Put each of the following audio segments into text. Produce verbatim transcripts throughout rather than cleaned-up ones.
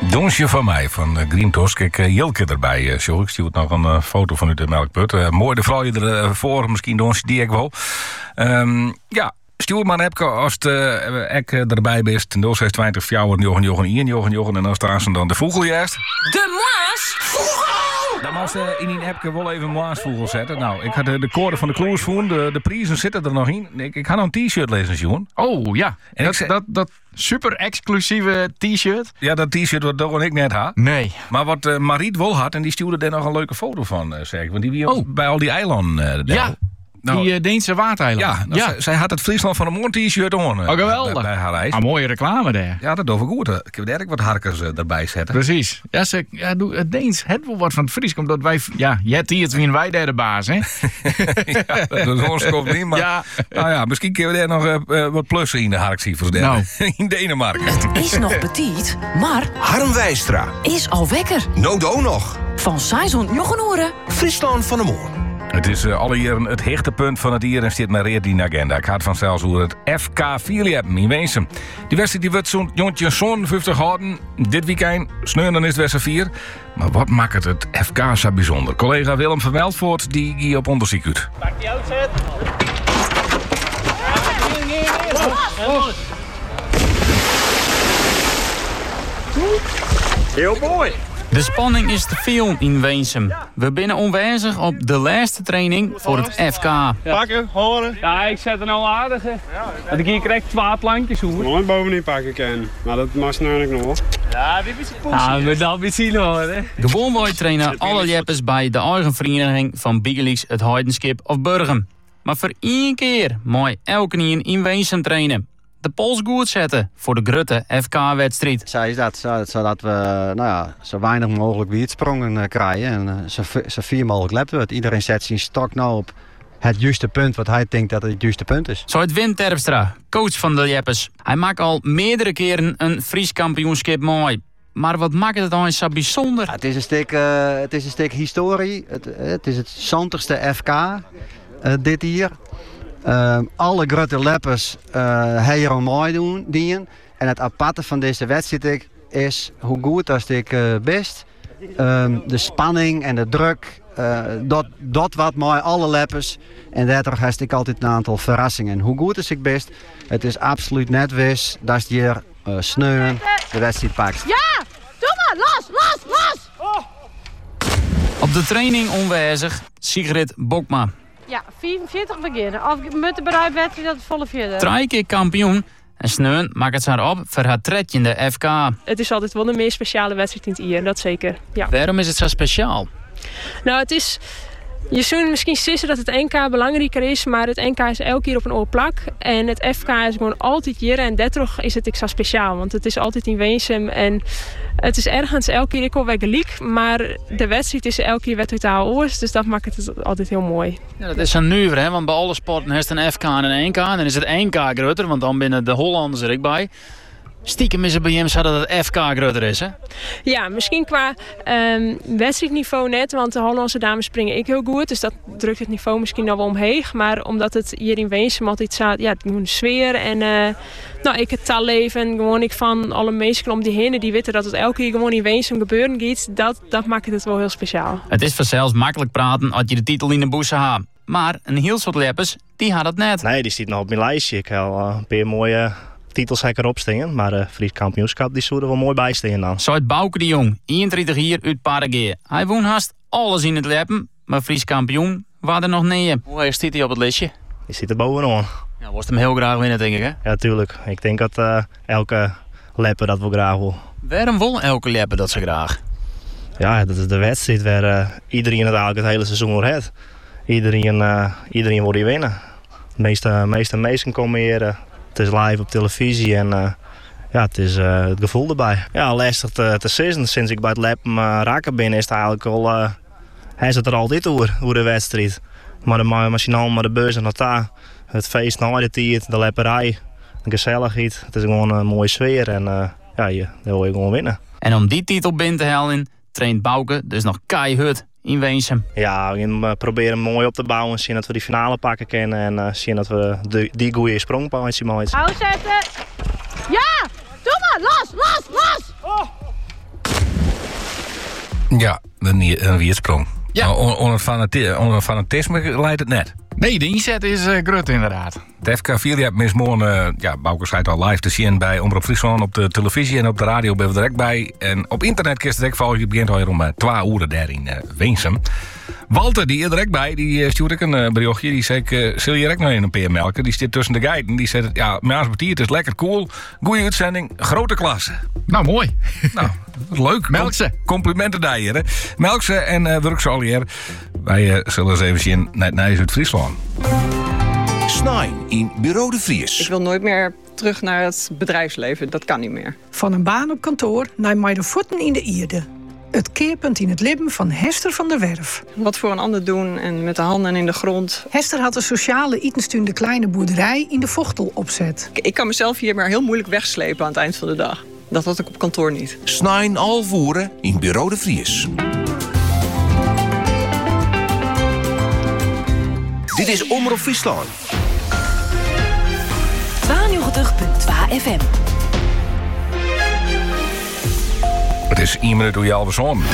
Donsje van mij, van uh, Green Tosk. Kijk, uh, Jilke erbij, uh, Sjoerd. Ik stuur nog een uh, foto van u de melkput. Uh, mooi, de vrouw je ervoor, uh, misschien Donsje, die ik wel. Um, ja, stuur maar Epke als het uh, ik uh, erbij bent. nul zes twintig vier jochen jochen één jochen jochen. En dan staan ze dan de vogel juist. De Maas Vogel! Dan moest uh, in die Epke wel even een Maasvogel zetten. Nou, ik had uh, de koorden van de kloers voen. De, de prijzen zitten er nog in. Ik, ik had nog een t-shirt lezen, Sjoerd. Oh ja, En dat, ik zei- dat, dat super exclusieve t-shirt. Ja, dat t-shirt wat Doug en ik net had. Nee. Maar wat uh, Mariet wel had, en die stuurde daar nog een leuke foto van, uh, zeg ik. Want die wie Oh. bij al die eilanden. Uh, Ja, nou, die uh, Deense waardeiland. ja, nou, zij, zij had het Friesland van een mooi t-shirt aan. uh, Oh, geweldig. Bij, bij haar reis. Ah, mooie reclame daar. Ja, dat doe ik goed. Uh, Ik heb er wat harkers uh, erbij zetten. Precies. Ja, ze, ja, doe, het Deens het wel wat van het Fries, omdat wij... Ja, je hebt hier het wie wij daar de baas, hè? Ja, dat is ons komt niet, maar Ja. nou ja, misschien kunnen we daar nog uh, uh, wat plussen in de harkciffers. Nou. In Denemarken. Is nog petit, maar Harm Wijstra. is al wekker. Nodo nog. Van Saison Jochenoeren. Friesland van de Moor. Het is uh, alle jaren het hechtepunt van het jaar en zit maar reed in de agenda. Ik had vanzelfs hoe het F K vier hebben in Weensum. Die wedstrijd die wordt zo'n jontje zo'n vijftig houden. Dit weekend, sneu dan is het wedstrijd vier. Maar wat maakt het het F K zo bijzonder? Collega Willem van Weltvoort, die hier op onderzoek uit. Pak die uitzet. Heel mooi. De spanning is te veel in Weensum. We zijn onwijzig op de laatste training voor het F K. Pakken, horen. Ja, ik zet er nou aardig. Dat ik hier krijg twaalf plankjes hoor. Mooi bovenin pakken kan. Maar dat mag natuurlijk nog wel. Ja, dit is een poesje. Ja, we moeten al weer zien hoor. Hè. Gewoon wij trainen alle jeppers bij de eigen vereniging van Biggelix het Heidenskip of Burgum. Maar voor één keer mooi elke keer in Weensum trainen. De pols goed zetten voor de grutte F K-wedstrijd. Zij is dat, zo- zodat we nou ja, zo weinig mogelijk wierdsprongen uh, krijgen en uh, zo, v- zo veel mogelijk lept wordt. Iedereen zet zijn stok nou op het juiste punt wat hij denkt dat het juiste punt is. Zo het Wim Terpstra, coach van de jeppers. Hij maakt al meerdere keren een Fries kampioenschap mooi. Maar wat maakt het dan zo bijzonder? Ja, het, is een stuk, uh, het is een stuk historie. Het, het is het zantigste F K uh, dit jaar. Uh, alle grote leppers uh, heel mooi doen dienen. En het aparte van deze wedstrijd is hoe goed als ik uh, best. Um, de spanning en de druk. Uh, dat, dat wat mooi alle leppers. En daardoor heb ik altijd een aantal verrassingen. Hoe goed is ik best? Het is absoluut net wis dat je hier uh, sneeuwen de wedstrijd pakt. Ja! Doe maar! Los! Los! Los! Op de training onwijzig Sigrid Bokma. Ja, vierenveertig beginnen. Of met de bereid wedstrijd dat het volle vierde. Drie keer kampioen. En Sneun maakt het haar op voor haar tredje F K. Het is altijd wel een meer speciale wedstrijd in het I R, dat zeker. Ja. Waarom is het zo speciaal? Nou, het is... Je zou misschien zeggen dat het N K belangrijker is, maar het N K is elke keer op een oor plak. En het F K is gewoon altijd hier en daardoor is het extra speciaal. Want het is altijd in Weensum en het is ergens elke keer ik wel weer gelijk. Maar de wedstrijd is elke keer weer totaal oors, dus dat maakt het altijd heel mooi. Ja, dat is een nuver, hè? Want bij alle sporten heeft het een F K en een N K. Dan is het N K groter, want dan binnen de Hollanders er ook bij. Stiekem is het bij hem zo dat het F K groter is, hè? Ja, misschien qua um, wedstrijdniveau net, want de Hollandse dames springen ik heel goed. Dus dat drukt het niveau misschien nog wel omheen. Maar omdat het hier in Weensum altijd staat, ja, gewoon de sfeer en uh, nou, ik het talleven. Gewoon ik van alle mensen om die heen die weten dat het elke keer gewoon in Weensum gebeuren gaat. Dat, dat maakt het wel heel speciaal. Het is vanzelfs makkelijk praten als je de titel in de boezem hebt. Maar een heel soort leppers, die had het net. Nee, die zit nog op mijn lijstje. Ik heb al een paar mooie titels erop staan. Maar de Fries kampioenschap die zou er wel mooi bij staan dan. Zo het Bouke de Jong, eenendertig jaar uit Paraguay. Hij won haast alles in het leppen, maar Fries kampioen waren er nog niet. Hoe is hij op het listje? Die zit er bovenaan. Ja, wordt hem heel graag winnen, denk ik, hè? Ja, tuurlijk. Ik denk dat uh, elke lepper dat wel graag wil. Waarom wil elke lepper dat ze graag? Ja, dat is de wedstrijd waar uh, iedereen het eigenlijk het hele seizoen door heeft. Iedereen, uh, iedereen wil die winnen. De meeste, meeste mensen komen hier. Uh, het is live op televisie en uh, ja, het is uh, het gevoel erbij. Ja, lastig te, te zeggen. Sinds ik bij het leppen uh, raken ben, is het eigenlijk al... Uh, hij zit er altijd door, door de wedstrijd. Maar de machinaal, maar de beurs en dat daar. Het feest na de tijd, de lepperij, de gezelligheid. Het is gewoon een mooie sfeer en uh, ja, je, daar wil je gewoon winnen. En om die titel binnen te halen, traint Bouke dus nog keihard in Weensum. Ja, we proberen mooi op te bouwen. Zien dat we die finale pakken kunnen en uh, zien dat we de, die goede sprongpointje maken. Hou zetten! Ja! Doe maar! Los! Los! Los! Ja, een, een wiersprong. Ja. Maar on- Onder fanati- onder fanatisme leidt het net. Nee, de inzet is uh, grut inderdaad. De F K Philiap mis morgen, uh, ja, Bouke zei het al, live te zien bij Omroep Friesland op de televisie en op de radio ben we direct bij. En op internet kun je direct volgen, je begint al om uh, twee uur daar in uh, Weensum. Walter, die is er direct bij, die uh, stuurde ik een uh, berichtje. Die zei, uh, zul je direct nog in een peer melken? Die zit tussen de geiten. Die zegt, ja, Maas Betier, het is lekker cool. Goeie uitzending, grote klasse. Nou, mooi. Nou, dat is leuk. Melk ze. Complimenten daar hier, hè. Melk ze en uh, werk ze al hier. Wij uh, zullen eens even zien naar het Nijs uit Friesland. Snijn in Bureau de Ik Vries. wil nooit meer terug naar het bedrijfsleven. Dat kan niet meer. Van een baan op kantoor naar mij de voeten in de ierde. Het keerpunt in het leven van Hester van der Werf. Wat voor een ander doen en met de handen in de grond. Hester had een sociale itenstunde kleine boerderij in de Vochtel opzet. Ik, ik kan mezelf hier maar heel moeilijk wegslepen aan het eind van de dag. Dat had ik op kantoor niet. Snijn alvoeren in Bureau de Vries. Dit is Omroep Friesland. tweeënnegentig komma twee F M. Het is één minuut door je alweer zon.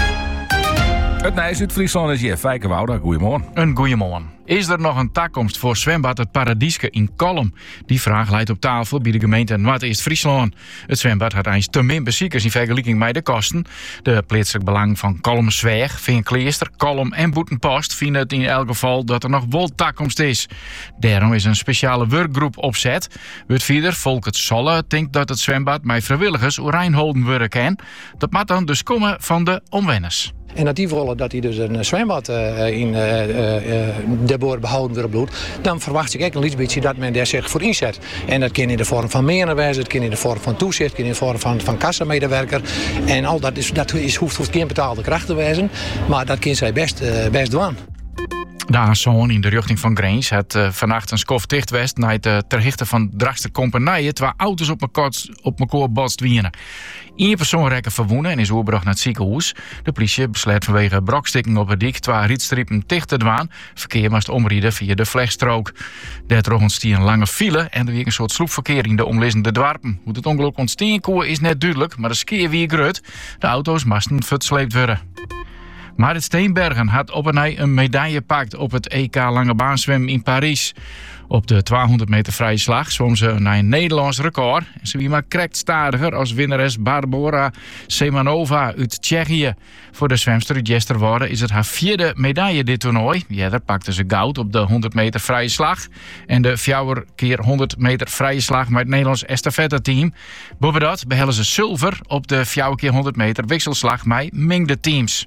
Het Nijs uit Friesland is hier. Fijke Wouda, goeiemorgen. Een goeiemorgen. Is er nog een toekomst voor zwembad het Paradieske in Kolm? Die vraag leidt op tafel bij de gemeente Noord-East-Friesland. Het zwembad had eens te min bezoekers in vergelijking met de kosten. De plaatselijk belang van Kolm-Zwijg, Vinkleester, Kolm en Boetenpost vinden het in elk geval dat er nog wel toekomst is. Daarom is een speciale werkgroep opzet. Wordvierder Volkert Solle denkt dat het zwembad met vrijwilligers Oerijnholden werken kan. Dat moet dan dus komen van de omwenners. En dat die willen dat hij dus een zwembad uh, in uh, uh, de boer behouden wordt bloed, dan verwacht ik ook een beetje dat men daar zich voor inzet. En dat kan in de vorm van menen wezen, het kan in de vorm van toezicht, het kan in de vorm van, van kassamedewerker. En al dat, is, dat is, hoeft, hoeft geen betaalde kracht te wezen, maar dat kan zij best, uh, best doen. De A zoon in de richting van Greens had uh, vannacht een skof dicht west na het uh, terhichten van Dragster Compagnie, terwijl auto's op elkaar op elkaar botst wienen. Eén persoon rekken verwonnen en is overgebracht naar het ziekenhuis. De politie besluit vanwege brokstikking op het dik twee rietstrippen dicht te dwaan. Verkeer moest omrijden via de vlegstrook. Daardoor ontstond een lange file en er weer een soort sloepverkeer in de omliggende dorpen. Hoe het ongeluk ontstond is net duidelijk, maar de skeer weer grut. De auto's moesten versleept worden. Marit Steenbergen had op een ei een medaille pakt op het E K lange baanswemmen in Parijs. Op de tweehonderd meter vrije slag zwom ze naar een Nederlands record. Ze wie maar krekt stadiger als winnares Barbora Semanova uit Tsjechië. Voor de zwemster uit Jesterworde is het haar vierde medaille dit toernooi. Eerder pakte ze goud op de honderd meter vrije slag. En de vier keer honderd meter vrije slag met het Nederlands estafette-team. Boven dat behellen ze zilver op de vier keer honderd meter wisselslag met mengde teams.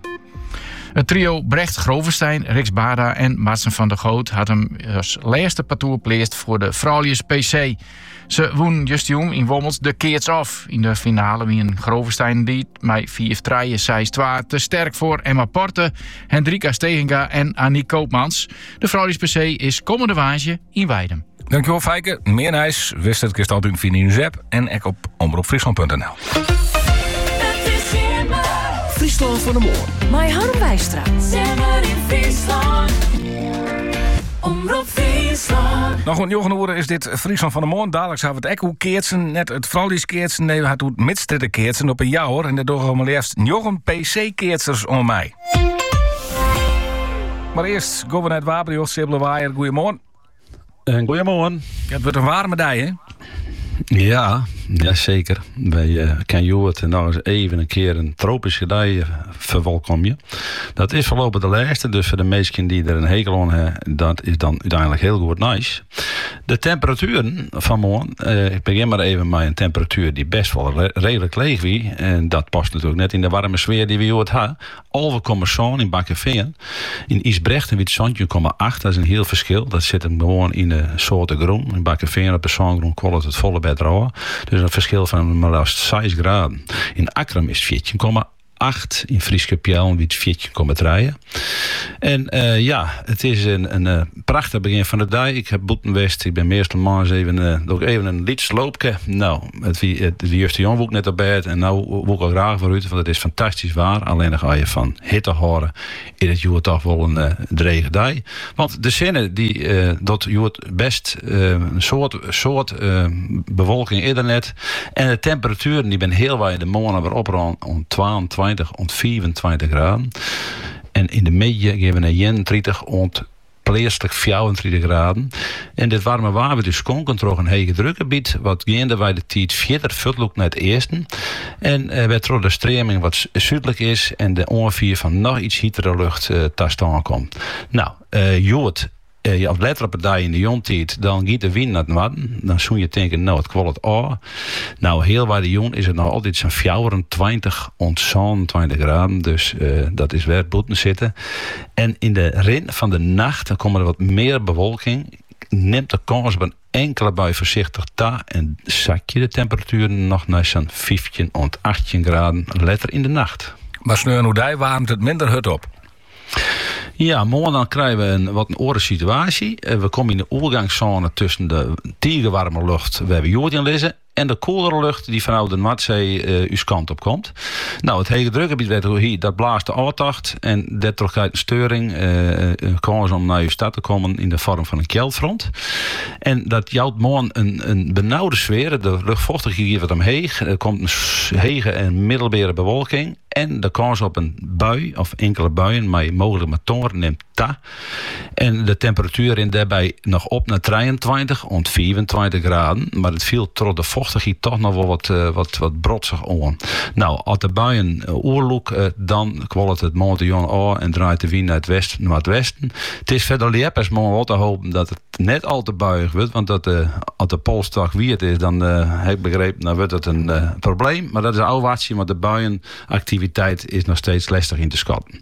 Het trio Brecht Grovenstein, Riks Bada en Martsen van der Goot had hem als laatste parcours pleest voor de Vrouwelijke P C. Ze wonnen just jong in Wommels de keerts af. In de finale wie een Grovenstein die met vier drie zes twee te sterk voor Emma Porte, Hendrika Stegenga en Annie Koopmans. De Vrouwelijke P C is komende waasje in Weidem. Dankjewel Fijke. Meer Nijs wist het kist altijd via de app en ook op omroepfriesland punt n l. Friesland van de Moor. Mijn Harm Wijstra. Zemmer in Friesland. Omroep Friesland. Nog een jongen horen is dit Friesland van de Moor. Dadelijk zou het ekko keertsen, net het vrouwelijke keertsen. Nee, we hadden het midstridden keertsen op een jaar hoor. En daardoor gaan we eerst nog P C-keertsers om mij. Maar eerst gaan we naar het Wapenjocht, Sibbelwaaier. Goedemorgen. Uh, goedemorgen. Ja, het wordt een warme dag, hè? Ja, ja zeker. Wij uh, kan je het nou eens even een keer een tropische dag uh, verwelkomen. Dat is voorlopig de laatste, dus voor de mensen die er een hekel aan hebben, dat is dan uiteindelijk heel goed nice. De temperaturen van morgen, uh, ik begin maar even met een temperatuur die best wel re- redelijk leeg was. En dat past natuurlijk net in de warme sfeer die we hier hebben. Alve komma zeven in Bakkeveen. In Isbrecht en Witsontje komma acht, dat is een heel verschil. Dat zit hem gewoon in de soorten groen. In Bakkeveen op de zongroen kwam het volle bed rauw. Dus een verschil van maar liefst zes graden. In Akram is het veertien komma acht. In Frieske Pjel is het veertien komma drie. En uh, ja, het is een, een uh, prachtig begin van de dag. Ik heb Boetenwest. Ik ben meestal even, uh, ook even een lietsloopje. Nou, het wie het wie heeft de jong ook net op bed. En nou wil ik al graag voor u, want het is fantastisch waar. Alleen dan ga je van hitte horen. In het joert toch wel een uh, drege dag. Want de zinnen die uh, dat joert best uh, een soort, soort uh, bewolking eerder net. En de temperaturen die ben heel wij de maanden weer op rond om twaalf, eenentwintig tot vierentwintig graden. En in de midden geven we naar eenentwintig tot plaatselijk vierentwintig graden. En dit warme water dus konken door een hege drukgebied, wat gaande wij de tijd verder verloopt naar het eerste. En uh, werd door de stroming wat zuidelijk is en de ongeveer van nog iets hetere lucht uh, te staan komt. Nou, uh, Jood. Uh, als letter op het dag in de jontijd, dan gaat de wind naar het noorden. Dan zou je denken, nou, het kwam het aan. Nou, heel waar de jong is het nog altijd zo'n vierentwintig tot zevenentwintig graden. Dus uh, dat is weer boeten zitten. En in de rin van de nacht, dan komt er wat meer bewolking. Neemt de kans op een enkele bui voorzichtig ta. En zak je de temperatuur nog naar zo'n vijftien tot achttien graden letter in de nacht. Maar sneur hoe die warmt het minder hut op. Ja, morgen dan krijgen we een wat een andere situatie. We komen in de overgangszone tussen de tegenwarme lucht, we hebben Jordan lezen, en de koelere lucht die vanuit de Noordzee uh, uw kant op komt. Nou, het hege drukgebied werd hier, dat blaast de aandacht en dat trok uit een steuring, uh, een kans om naar uw stad te komen in de vorm van een keldfront. En dat jouwt morgen een, een benauwde sfeer, de luchtvochtigheid hier wat omheeg, er komt een hege en middelbare bewolking. En de kans op een bui, of enkele buien, maar mogelijk met toren neemt ta. En de temperatuur in daarbij nog op naar drieëntwintig tot vierentwintig graden. Maar het viel trots de vochtigheid toch nog wel wat, uh, wat, wat brotsig aan. Nou, als de buien uh, oorloek, uh, dan kwam het het morgen aan en draait de wind naar het westen, naar het westen. Het is verder liepers maar wel te hopen dat het net al te buiig wordt. Want dat, uh, als de polsdag wierd is, dan uh, heb ik begrepen, dan wordt het een uh, probleem. Maar dat is een ouwaartje, maar de buienactiviteit is nog steeds lastig in te schatten.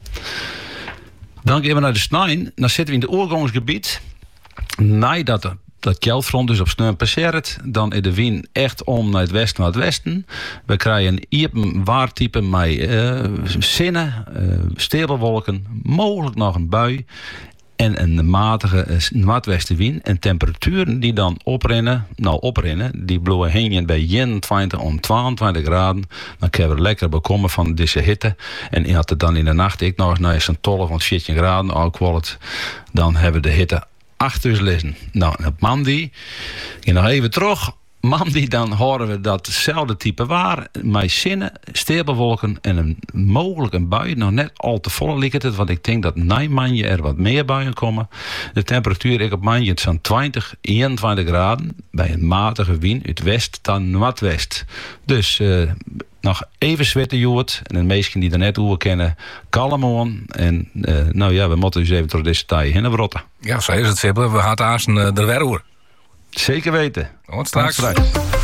Dan gaan we naar de Snijn. Dan zitten we in het oorgangsgebied. Nadat dat, dat keldfront dus op Sneun passeert, dan is de wind echt om naar het westen, naar het westen. We krijgen hier een waartype met uh, zinnen, uh, stapelwolken, mogelijk nog een bui. En een matige noordwestenwind. En temperaturen die dan oprennen, nou oprennen, die bloeien heen bij eenentwintig tot tweeëntwintig graden. Dan kunnen we lekker bekomen van deze hitte. En had het dan in de nacht ik nog eens naar zo'n twaalf tot veertien graden alcohol, dan hebben we de hitte achter ons liggen. Nou, en op maandag, ik nog even terug. Maandag dan horen we datzelfde type waar. Met zinnen, stapelwolken en een mogelijk een bui. Nog net al te vol ligt het. Want ik denk dat na manje er wat meer buien komen. De temperatuur ik op manje het zo'n twintig, eenentwintig graden. Bij een matige wind uit west dan noordwest. Dus uh, nog even zwette jood. En de meesten die er net over kennen, kalm aan. En uh, nou ja, we moeten dus even door deze tijd heen rotten. Ja, zo is het, Sibbe. We gaan het aanstaan uh, er weer over. Zeker weten. Tot straks.